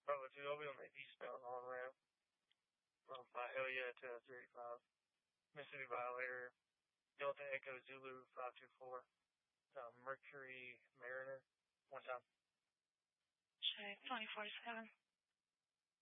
Bravo 2, I'll be on the eastbound on ramp from Hialeah to 385. Mississippi Violator, Delta Echo Zulu 524. Mercury Mariner, one time. Check 2047.